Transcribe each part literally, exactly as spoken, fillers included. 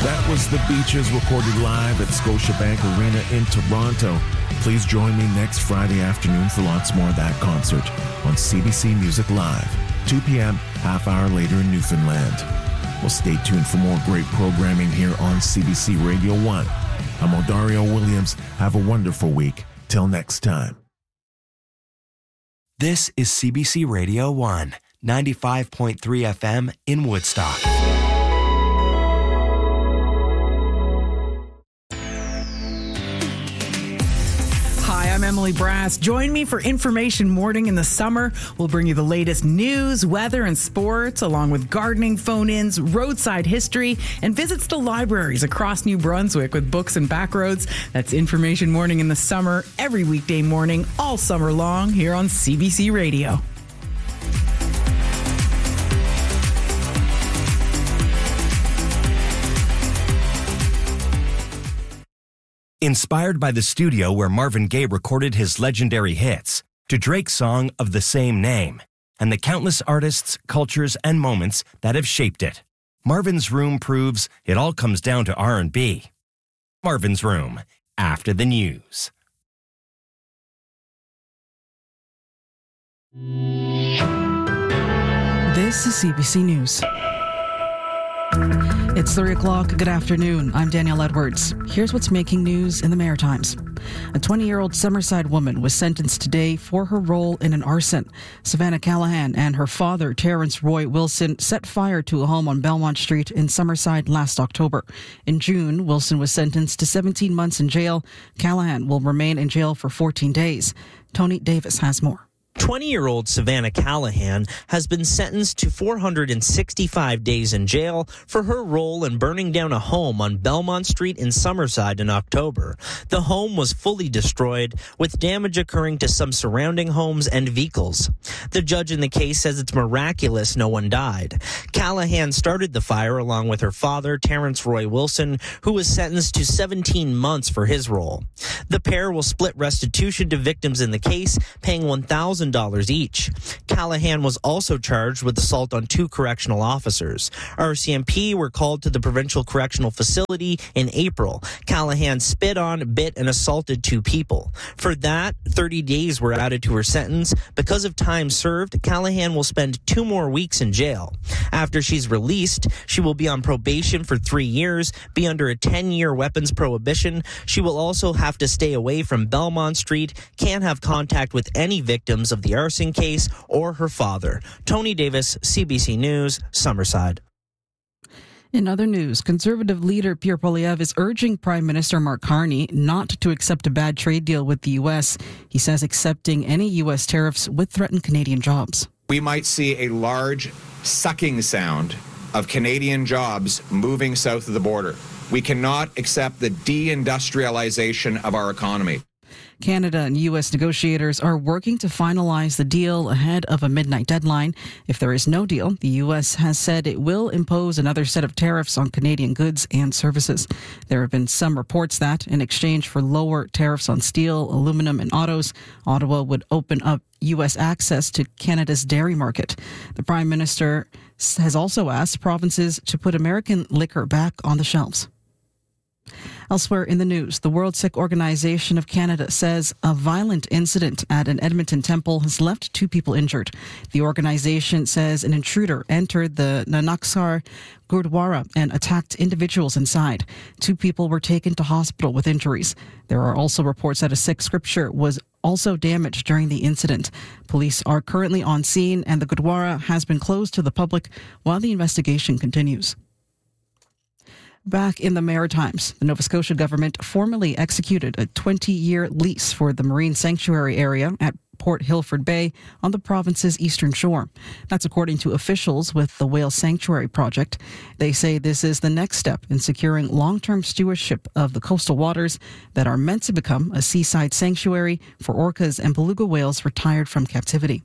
That was The Beaches recorded live at Scotiabank Arena in Toronto. Please join me next Friday afternoon for lots more of that concert on C B C Music Live, two p.m., half hour later in Newfoundland. Well, stay tuned for more great programming here on C B C Radio one. I'm Odario Williams. Have a wonderful week. Till next time. This is C B C Radio one, ninety-five point three F M in Woodstock. I'm Emily Brass. Join me for Information Morning in the summer. We'll bring you the latest news, weather, and sports, along with gardening phone-ins, roadside history, and visits to libraries across New Brunswick with books and backroads. That's Information Morning in the summer, every weekday morning, all summer long, here on C B C Radio. Inspired by the studio where Marvin Gaye recorded his legendary hits, to Drake's song of the same name, and the countless artists, cultures, and moments that have shaped it, Marvin's Room proves it all comes down to R and B. Marvin's Room, after the news. This is C B C News. It's three o'clock. Good afternoon. I'm Danielle Edwards. Here's what's making news in the Maritimes. A twenty-year-old Summerside woman was sentenced today for her role in an arson. Savannah Callahan and her father, Terrence Roy Wilson, set fire to a home on Belmont Street in Summerside last October. In June, Wilson was sentenced to seventeen months in jail. Callahan will remain in jail for fourteen days. Tony Davis has more. twenty-year-old Savannah Callahan has been sentenced to four hundred sixty-five days in jail for her role in burning down a home on Belmont Street in Summerside in October. The home was fully destroyed, with damage occurring to some surrounding homes and vehicles. The judge in the case says it's miraculous no one died. Callahan started the fire along with her father, Terrence Roy Wilson, who was sentenced to seventeen months for his role. The pair will split restitution to victims in the case, paying one thousand dollars each. Callahan was also charged with assault on two correctional officers. R C M P were called to the Provincial Correctional Facility in April. Callahan spit on, bit, and assaulted two people. For that, thirty days were added to her sentence. Because of time served, Callahan will spend two more weeks in jail. After she's released, she will be on probation for three years, be under a ten-year weapons prohibition. She will also have to stay away from Belmont Street, can't have contact with any victims of the arson case or her father. Tony Davis, C B C News, Summerside. In other news, Conservative leader Pierre Poilievre is urging Prime Minister Mark Carney not to accept a bad trade deal with the U S. He says accepting any U S tariffs would threaten Canadian jobs. We might see a large sucking sound of Canadian jobs moving south of the border. We cannot accept the deindustrialization of our economy. Canada and U S negotiators are working to finalize the deal ahead of a midnight deadline. If there is no deal, the U S has said it will impose another set of tariffs on Canadian goods and services. There have been some reports that, in exchange for lower tariffs on steel, aluminum, and autos, Ottawa would open up U S access to Canada's dairy market. The Prime Minister has also asked provinces to put American liquor back on the shelves. Elsewhere in the news, the World Sikh Organization of Canada says a violent incident at an Edmonton temple has left two people injured. The organization says an intruder entered the Nanaksar Gurdwara and attacked individuals inside. Two people were taken to hospital with injuries. There are also reports that a Sikh scripture was also damaged during the incident. Police are currently on scene and the Gurdwara has been closed to the public while the investigation continues. Back in the Maritimes, the Nova Scotia government formally executed a twenty-year lease for the marine sanctuary area at Port Hilford Bay on the province's eastern shore. That's according to officials with the Whale Sanctuary Project. They say this is the next step in securing long-term stewardship of the coastal waters that are meant to become a seaside sanctuary for orcas and beluga whales retired from captivity.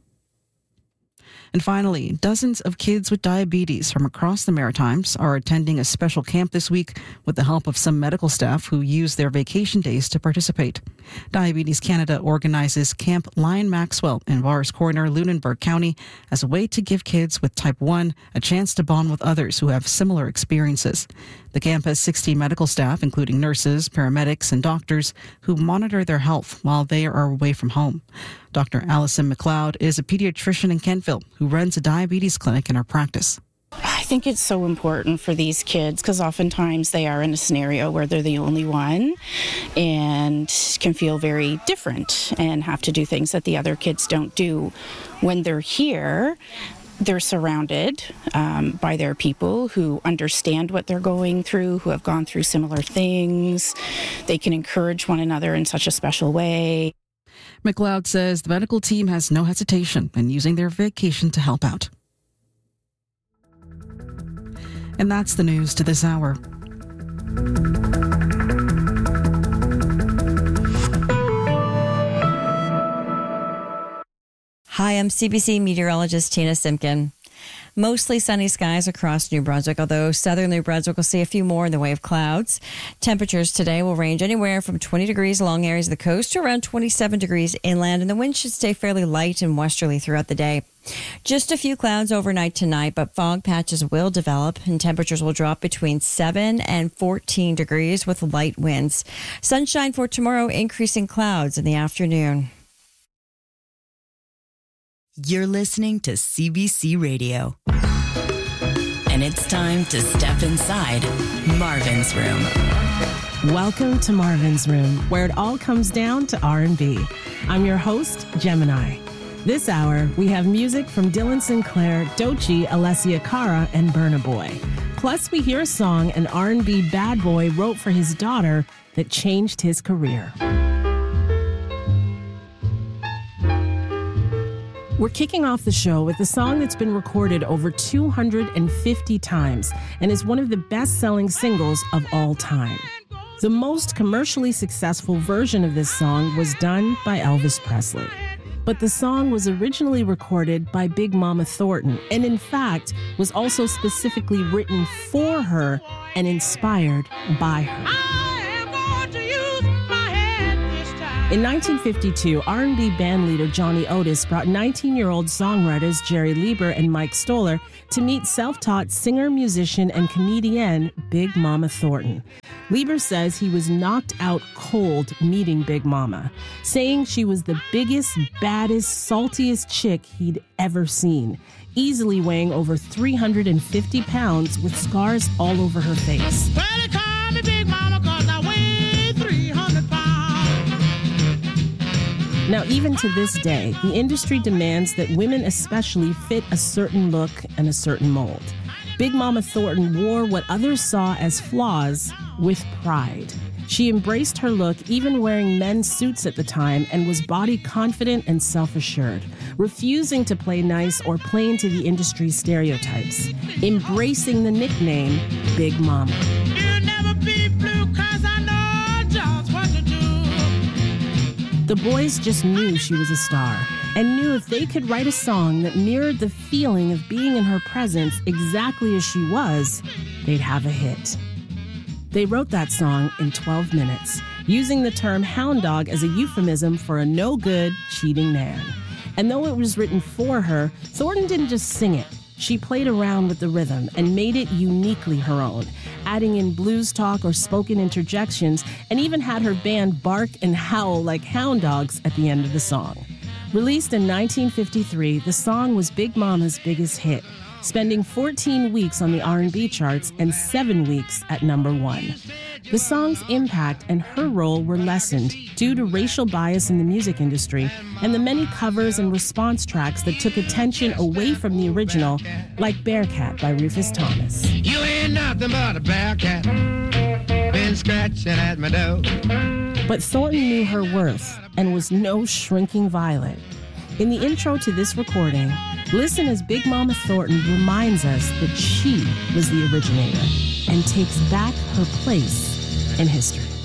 And finally, dozens of kids with diabetes from across the Maritimes are attending a special camp this week with the help of some medical staff who use their vacation days to participate. Diabetes Canada organizes Camp Lion Maxwell in Vars Corner, Lunenburg County, as a way to give kids with type one a chance to bond with others who have similar experiences. The camp has sixteen medical staff, including nurses, paramedics, and doctors, who monitor their health while they are away from home. Doctor Allison McLeod is a pediatrician in Kentville who runs a diabetes clinic in her practice. I think it's so important for these kids because oftentimes they are in a scenario where they're the only one and can feel very different and have to do things that the other kids don't do. When they're here, they're surrounded um, by their people who understand what they're going through, who have gone through similar things. They can encourage one another in such a special way. McLeod says the medical team has no hesitation in using their vacation to help out. And that's the news to this hour. Hi, I'm C B C meteorologist Tina Simpkin. Mostly sunny skies across New Brunswick, although southern New Brunswick will see a few more in the way of clouds. Temperatures today will range anywhere from twenty degrees along areas of the coast to around twenty-seven degrees inland, and the wind should stay fairly light and westerly throughout the day. Just a few clouds overnight tonight, but fog patches will develop and temperatures will drop between seven and fourteen degrees with light winds. Sunshine for tomorrow, increasing clouds in the afternoon. You're listening to C B C Radio. And it's time to step inside Marvin's Room. Welcome to Marvin's Room, where it all comes down to R and B. I'm your host, Gemini. This hour, we have music from Dylan Sinclair, Doechii, Alessia Cara, and Burna Boy. Plus, we hear a song an R and B bad boy wrote for his daughter that changed his career. We're kicking off the show with a song that's been recorded over two hundred fifty times and is one of the best-selling singles of all time. The most commercially successful version of this song was done by Elvis Presley. But the song was originally recorded by Big Mama Thornton and, in fact, was also specifically written for her and inspired by her. In nineteen fifty-two, R and B bandleader Johnny Otis brought nineteen-year-old songwriters Jerry Lieber and Mike Stoller to meet self-taught singer, musician, and comedian Big Mama Thornton. Lieber says he was knocked out cold meeting Big Mama, saying she was the biggest, baddest, saltiest chick he'd ever seen, easily weighing over three hundred fifty pounds with scars all over her face. Well, they call me Big Mama 'cause I weigh three hundred pounds. Now, even to this day, the industry demands that women especially fit a certain look and a certain mold. Big Mama Thornton wore what others saw as flaws with pride. She embraced her look, even wearing men's suits at the time, and was body confident and self-assured, refusing to play nice or play into the industry's stereotypes, embracing the nickname Big Mama. You'll never be blue 'cause I know just what to do. The boys just knew she was a star and knew if they could write a song that mirrored the feeling of being in her presence exactly as she was, they'd have a hit. They wrote that song in twelve minutes, using the term hound dog as a euphemism for a no-good, cheating man. And though it was written for her, Thornton didn't just sing it. She played around with the rhythm and made it uniquely her own, adding in blues talk or spoken interjections, and even had her band bark and howl like hound dogs at the end of the song. Released in nineteen fifty-three, the song was Big Mama's biggest hit, spending fourteen weeks on the R and B charts and seven weeks at number one. The song's impact and her role were lessened due to racial bias in the music industry and the many covers and response tracks that took attention away from the original, like Bearcat by Rufus Thomas. You ain't nothing but a bearcat, been scratching at my door. But Thornton knew her worth and was no shrinking violet. In the intro to this recording, listen as Big Mama Thornton reminds us that she was the originator and takes back her place in history.